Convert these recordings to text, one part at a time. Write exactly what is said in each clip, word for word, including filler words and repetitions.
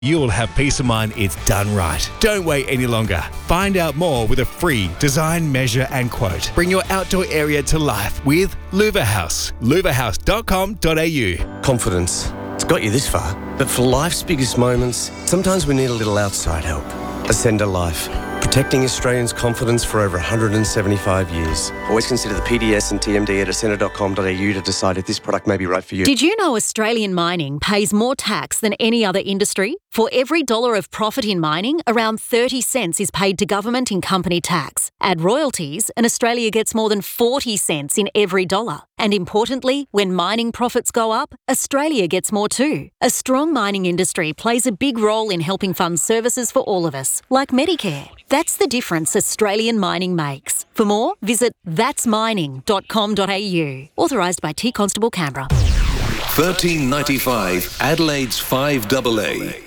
you'll have peace of mind it's done right. Don't wait any longer. Find out more with a free design, measure and quote. Bring your outdoor area to life with Luva House. luva house dot com dot a u. Confidence. It's got you this far, but for life's biggest moments, sometimes we need a little outside help. Ascender Life. Protecting Australians' confidence for over one hundred seventy-five years. Always consider the P D S and T M D at ascender dot com dot a u to decide if this product may be right for you. Did you know Australian mining pays more tax than any other industry? For every dollar of profit in mining, around thirty cents is paid to government in company tax. Add royalties, and Australia gets more than forty cents in every dollar. And importantly, when mining profits go up, Australia gets more too. A strong mining industry plays a big role in helping fund services for all of us, like Medicare. That's the difference Australian mining makes. For more, visit that's mining dot com dot a u. Authorised by T Constable Canberra. thirteen ninety-five Adelaide's five A A.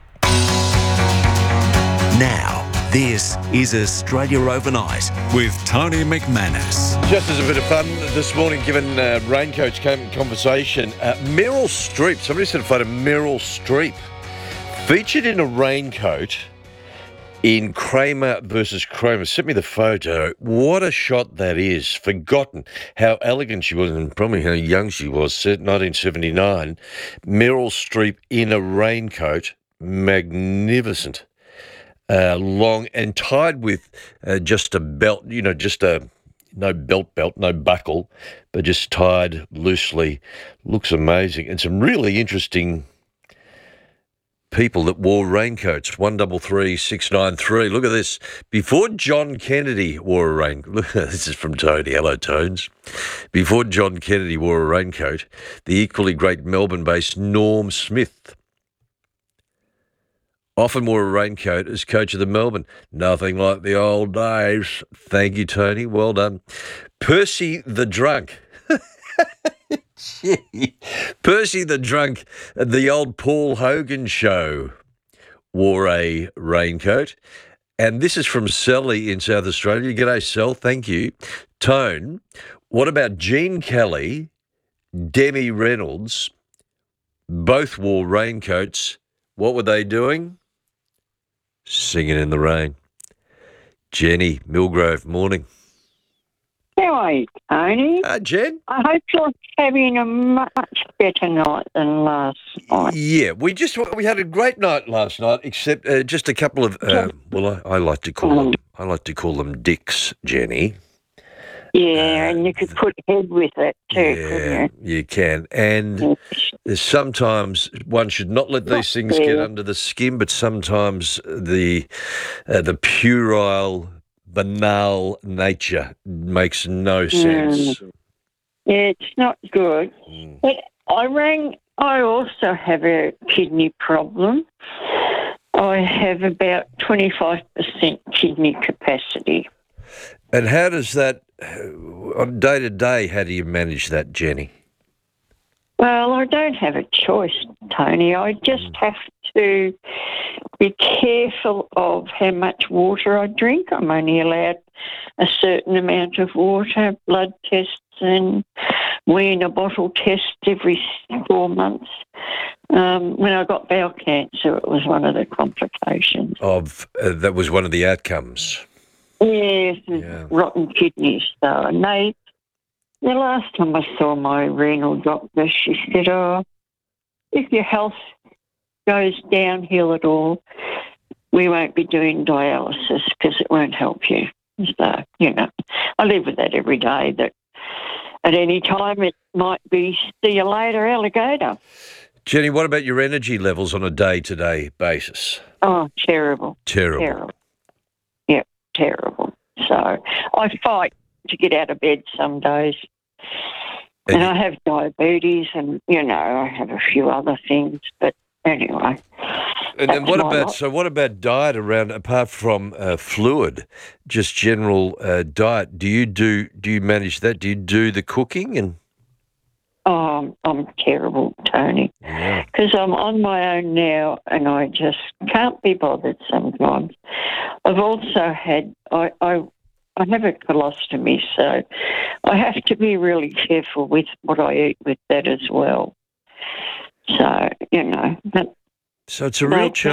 Now, this is Australia Overnight with Tony McManus. Just as a bit of fun this morning, given uh, Raincoats came in conversation, uh, Meryl Streep, somebody sent a photo of Meryl Streep, featured in a raincoat in Kramer versus Kramer. Sent me the photo. What a shot that is. Forgotten how elegant she was and probably how young she was. nineteen seventy-nine. Meryl Streep in a raincoat. Magnificent. Uh, long and tied with uh, just a belt, you know, just a, no belt belt, no buckle, but just tied loosely. Looks amazing. And some really interesting people that wore raincoats. One double three six nine three. Look at this. Before John Kennedy wore a raincoat. Look, this is from Tony. Hello, Tones. Before John Kennedy wore a raincoat, the equally great Melbourne-based Norm Smith often wore a raincoat as coach of the Melbourne. Nothing like the old days. Thank you, Tony. Well done. Percy the Drunk. Gee. Percy the Drunk at the old Paul Hogan show wore a raincoat. And this is from Sally in South Australia. G'day, Sel. Thank you. Tone, what about Gene Kelly, Demi Reynolds? Both wore raincoats. What were they doing? Singing in the rain. Jenny, Millgrove, morning. How are you, Tony? Uh, Jen? I hope you're having a much better night than last night. Yeah, we just we had a great night last night, except uh, just a couple of uh, well, I, I like to call them I like to call them dicks, Jenny. Yeah, uh, and you could put head with it too, yeah, couldn't you? You can. And yes. Sometimes one should not let these things get under the skin, but sometimes the uh, the puerile, banal nature makes no sense. Mm. Yeah, it's not good. Mm. But I rang, I also have a kidney problem. I have about twenty-five percent kidney capacity. And how does that, on day to day, how do you manage that, Jenny? Well, I don't have a choice, Tony. I just have to be careful of how much water I drink. I'm only allowed a certain amount of water, blood tests and wiener bottle tests every four months. Um, when I got bowel cancer, it was one of the complications. Of uh, that was one of the outcomes. Yes, yeah. Rotten kidneys. So, and they, the last time I saw my renal doctor, she said, oh, if your health goes downhill at all, we won't be doing dialysis because it won't help you. So, you know, I live with that every day, that at any time it might be, see you later, alligator. Jenny, what about your energy levels on a day-to-day basis? Oh, terrible. Terrible. Terrible. Yep, terrible. So I fight to get out of bed some days. And, and I have diabetes and, you know, I have a few other things, but anyway. And then what about, so what about diet around, apart from uh, fluid, just general uh, diet? Do you do, do you manage that? Do you do the cooking and? Oh, I'm terrible, Tony, because yeah. I'm on my own now and I just can't be bothered sometimes. I've also had, I, I, I have a colostomy, so I have to be really careful with what I eat with that as well. So, you know, but So it's a They real can- challenge.